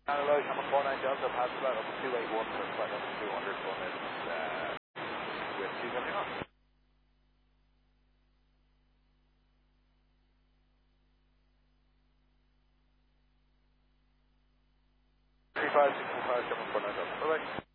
Hello, number 49 Delta, pass flight up 281 for flight up 200 minutes, with 270 on. 35, 645, 749 Delta. Bye-bye.